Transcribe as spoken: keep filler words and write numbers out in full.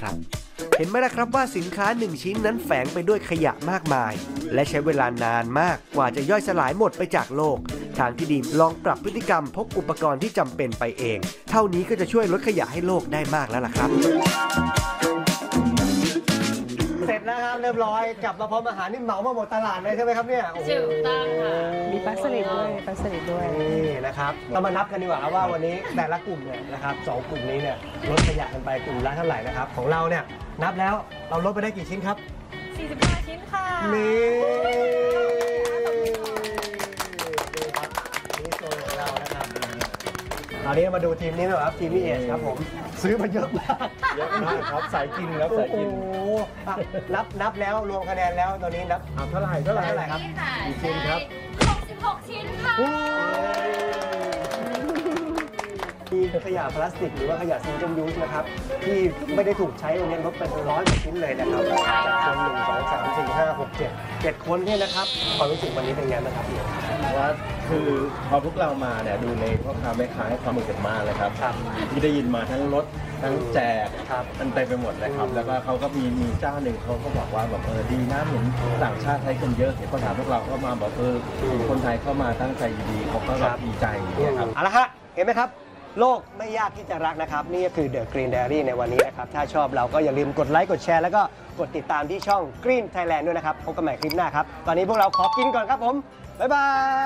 ครับเห็นไหมล่ะครับว่าสินค้าหนึ่งชิ้นนั้นแฝงไปด้วยขยะมากมายและใช้เวลานานมากกว่าจะย่อยสลายหมดไปจากโลกทางที่ดีลองปรับพฤติกรรมพกอุปกรณ์ที่จำเป็นไปเองเท่านี้ก็จะช่วยลดขยะให้โลกได้มากแล้วล่ะครับเสร็จแล้วครับเรียบร้อยกลับมาพร้อมอาหารนี่เหมามาหมดตลาดเลยใช่ไหมครับเนี่ยถูกต้องค่ะมีปลาสลิดด้วยปลาสลิดด้วยนี่นะครับเรามานับกันดีกว่าครับว่าวันนี้แต่ละกลุ่มเนี่ยนะครับสองกลุ่มนี้เนี่ยลดขยะกันไปกลุ่มละเท่าไหร่นะครับของเราเนี่ยนับแล้วเราลดไปได้กี่ชิ้นครับสี่สิบห้าชิ้นค่ะนี่นี่ครับนี่โซนของเรานะครับตอนนี้มาดูทีมนี้หน่อยครับทีมพี่เอสครับผมซื้อมาเยอะมากเยอะมากครับสายกินครับสายกินโอ้โหนับนับแล้วรวมคะแนนแล้วตอนนี้นับเอาเท่าไหร่เท่าไหร่เท่าไหร่ครับกี่ชิ้นครับหกสิบหกชิ้นค่ะมีขยะพลาสติกหรือว่าขยะซิงเกิลยูสนะครับที่ไม่ได้ถูกใช้วันนี้ลดเป็นร้อยกว่าชิ้นเลยนะครับจากคนหนึ่งสองสามสี่ห้าหกเจ็ดเจ็ดคนเนี่ยนะครับความรู้สึกวันนี้เป็นไงบ้างครับพี่ว่าคือพอพวกเรามาเนี่ยดูในพ่อค้าแม่ค้าให้ความรู้สึกมากเลยครับที่ได้ยินมาทั้งรถทั้งแจกมันเต็มไปหมดเลยครับแล้วก็เขาก็มีมีเจ้าหนึ่งเขาก็บอกว่าแบบเออดีนะเหมือนต่างชาติใช้กันเยอะเห็นปัญหาพวกเราเข้ามาบอกเออคนไทยเข้ามาตั้งใจดีเขาก็แบบดีใจเนี่ยครับเอาละฮะเห็นไหมครับโลกไม่ยากที่จะรักนะครับนี่ก็คือ The Green Diary ในวันนี้นะครับถ้าชอบเราก็อย่าลืมกดไลค์กดแชร์แล้วก็กดติดตามที่ช่อง Green Thailand ด้วยนะครับพบกันใหม่คลิปหน้าครับตอนนี้พวกเราขอกินก่อนครับผมบ๊ายบาย